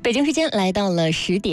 北京时间来到了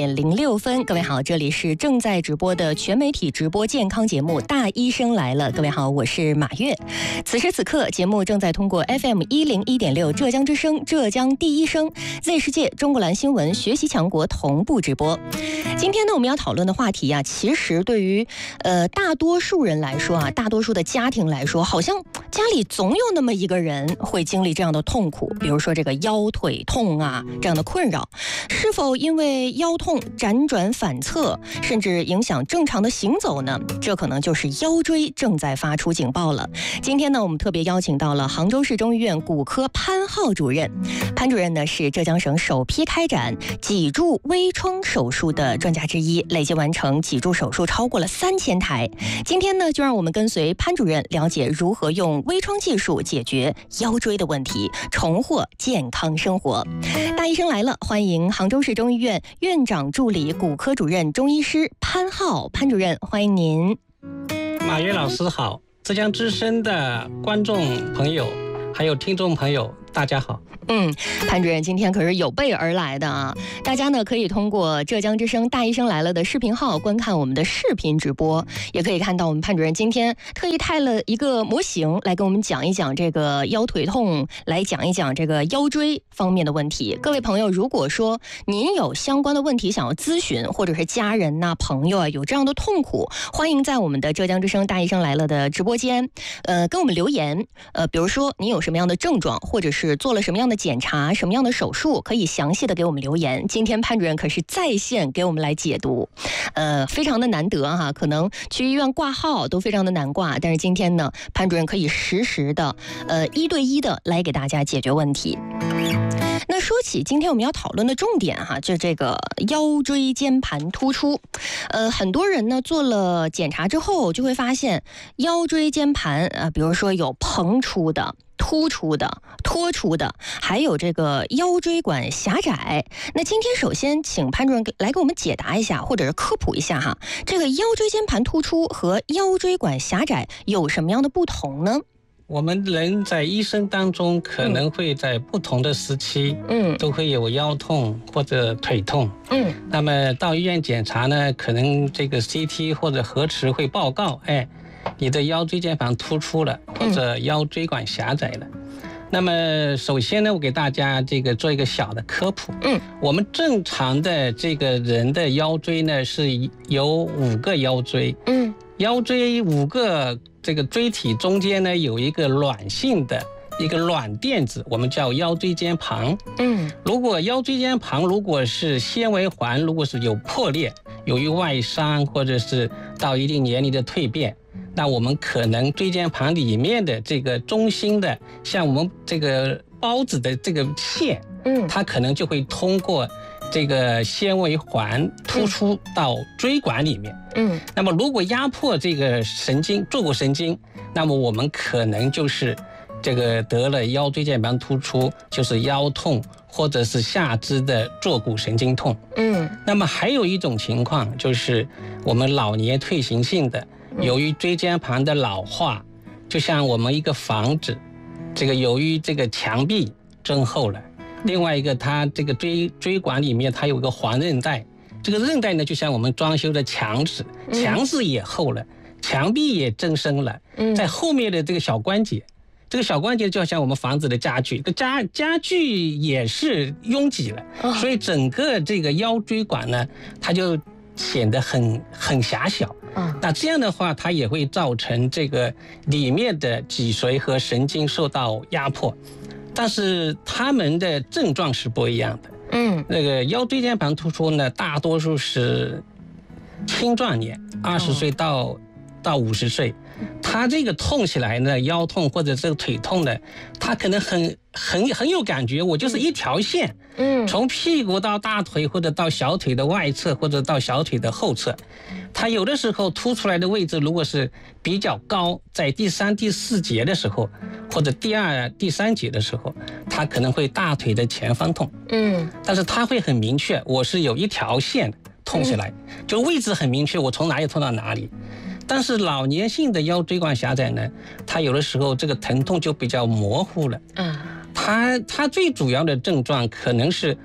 10:06，各位好，这里是正在直播的全媒体直播健康节目《大医生来了》，各位好，我是马月。此时此刻，节目正在通过 FM101.6浙江之声、浙江第一声、Z 世界、中国蓝新闻、学习强国同步直播。今天呢，我们要讨论的话题啊，其实对于大多数人来说啊，大多数的家庭来说，好像家里总有那么一个人会经历这样的痛苦，比如说这个腰腿痛啊这样的困扰。是否因为腰痛辗转反侧，甚至影响正常的行走呢？这可能就是腰椎正在发出警报了。今天呢，我们特别邀请到了杭州市中医院骨科潘浩主任。潘主任呢是浙江省首批开展脊柱微创手术的专家之一，累计完成脊柱手术超过了3000台。今天呢，就让我们跟随潘主任了解如何用微创技术解决腰椎的问题，重获健康生活。大医生来了，欢迎杭州市中医院院长助理骨科主任中医师潘浩，潘主任，欢迎您。 马月老师好，浙江之声的观众朋友还有听众朋友大家好。 潘主任今天可是有备而来的啊！大家呢可以通过浙江之声大医生来了的视频号观看我们的视频直播，也可以看到我们潘主任今天特意带了一个模型来跟我们讲一讲这个腰腿痛，来讲一讲这个腰椎方面的问题。各位朋友，如果说您有相关的问题想要咨询，或者是家人呐、朋友啊有这样的痛苦，欢迎在我们的浙江之声大医生来了的直播间，跟我们留言。比如说您有什么样的症状，或者是做了什么样的检查，什么样的手术，可以详细的给我们留言。今天潘主任可是在线给我们来解读，非常的难得哈，可能去医院挂号都非常的难挂，但是今天呢，潘主任可以实时的1对1的来给大家解决问题。那说起今天我们要讨论的重点哈，就这个腰椎间盘突出。很多人呢做了检查之后就会发现腰椎间盘比如说有膨出的、突出的、脱出的，还有这个腰椎管狭窄。那今天首先请潘主任来给我们解答一下，或者是科普一下哈，这个腰椎间盘突出和腰椎管狭窄有什么样的不同呢？ 我们人在一生当中可能会在不同的时期都会有腰痛或者腿痛。那么到医院检查呢，可能这个 CT 或者核磁会报告，你的腰椎间盘突出了，或者腰椎管狭窄了。那么首先呢，我给大家这个做一个小的科普。我们正常的这个人的腰椎呢是有5个腰椎。腰椎5个这个椎体中间呢有一个软性的一个软垫子，我们叫腰椎间盘。如果腰椎间盘如果是纤维环如果是有破裂，由于外伤或者是到一定年龄的蜕变，那我们可能椎间盘里面的这个中心的像我们这个包子的这个线，它可能就会通过这个纤维环突出到椎管里面。那么如果压迫这个神经坐骨神经，那么我们可能就是这个得了腰椎间盘突出，就是腰痛或者是下肢的坐骨神经痛。那么还有一种情况就是我们老年退行性的，由于椎间盘的老化，就像我们一个房子，这个由于这个墙壁增厚了，另外一个它这个椎管里面它有一个环韧带，这个韧带呢就像我们装修的墙纸，墙纸也厚了，墙壁也增生了，在后面的这个小关节，这个小关节就像我们房子的家具，家具也是拥挤了，所以整个这个腰椎管呢它就显得很狭小。那这样的话它也会造成这个里面的脊髓和神经受到压迫，但是他们的症状是不一样的。那个腰椎间盘突出呢，大多数是青壮年，20岁到50岁，他这个痛起来呢，腰痛或者这个腿痛呢，他可能很有感觉，我就是一条线，从屁股到大腿，或者到小腿的外侧，或者到小腿的后侧，他有的时候凸出来的位置如果是比较高，在第3、第4节的时候，或者第2、第3节的时候，他可能会大腿的前方痛。但是他会很明确，我是有一条线痛起来，就位置很明确，我从哪里痛到哪里。但是老年性的腰椎管狭窄呢，它有的时候这个疼痛就比较模糊了。它最主要的症状可能是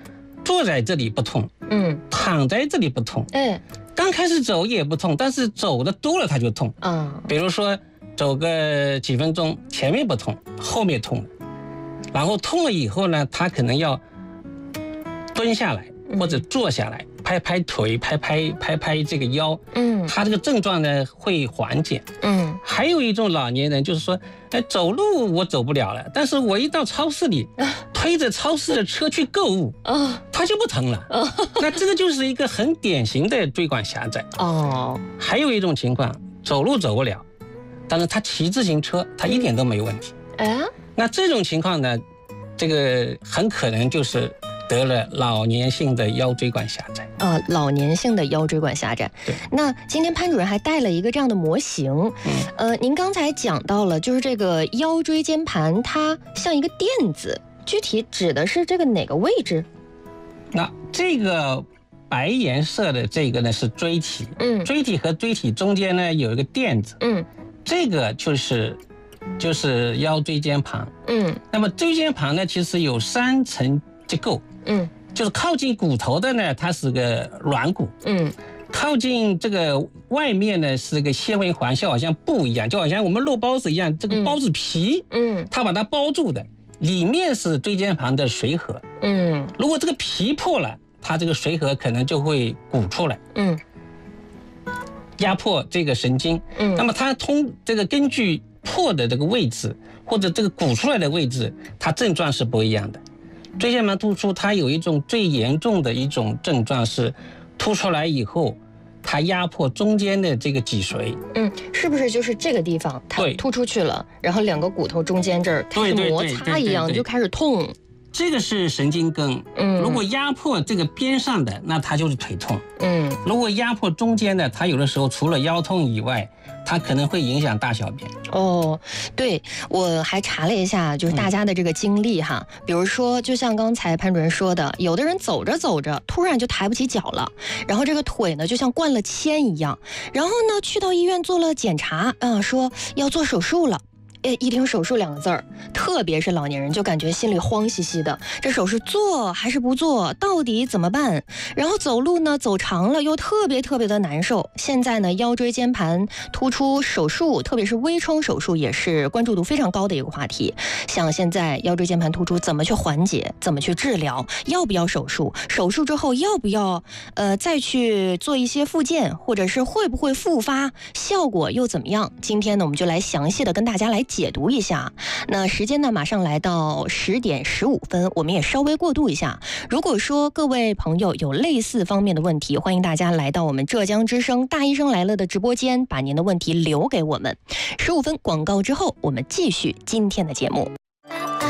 坐在这里不痛，躺在这里不痛，刚开始走也不痛，但是走的多了它就痛，比如说走个几分钟，前面不痛，后面痛了，然后痛了以后呢，它可能要蹲下来或者坐下来，拍拍腿，拍拍这个腰，它这个症状呢会缓解，还有一种老年人就是说，走路我走不了了，但是我一到超市里，推着超市的车去购物，它就不疼了，那这个就是一个很典型的椎管狭窄。还有一种情况，走路走不了，但是他骑自行车，他一点都没有问题。那这种情况呢，这个很可能就是得了老年性的腰椎管狭窄。 老年性的腰椎管狭窄。 对。 那今天潘主任还带了一个这样的模型。您刚才讲到了，就是这个腰椎间盘，它像一个垫子，具体指的是这个哪个位置？ 那这个白颜色的这个呢是椎体，椎体和椎体中间呢有一个垫子，这个就是腰椎间盘，那么椎间盘呢其实有3层结构，就是靠近骨头的呢，它是个软骨，靠近这个外面呢是个纤维环，就好像布一样，就好像我们肉包子一样，这个包子皮，它把它包住的，里面是椎间盘的髓核，如果这个皮破了，它这个髓核可能就会鼓出来，压迫这个神经，那么它根据破的这个位置或者这个鼓出来的位置，它症状是不一样的。椎间盘突出它有一种最严重的一种症状是突出来以后，它压迫中间的这个脊髓， 是不是就是这个地方它突出去了，然后2个骨头中间这儿开始摩擦一样就开始痛？ 这个是神经根，如果压迫这个边上的，那它就是腿痛，如果压迫中间的，它有的时候除了腰痛以外，它可能会影响大小便。 对，我还查了一下，就是大家的这个经历哈，比如说，就像刚才潘主任说的，有的人走着走着，突然就抬不起脚了，然后这个腿呢就像灌了铅一样，然后呢去到医院做了检查，说要做手术了。一听手术2个字儿，特别是老年人就感觉心里慌兮兮的，这手术做还是不做，到底怎么办？然后走路呢走长了又特别的难受。现在呢腰椎间盘突出手术，特别是微创手术也是关注度非常高的一个话题。像现在腰椎间盘突出怎么去缓解，怎么去治疗，要不要手术，手术之后要不要再去做一些复健，或者是会不会复发，效果又怎么样？今天呢我们就来详细的跟大家来解读一下。那时间呢马上来到10点15分，我们也稍微过渡一下。如果说各位朋友有类似方面的问题，欢迎大家来到我们浙江之声大医生来了的直播间，把您的问题留给我们。15分广告之后，我们继续今天的节目。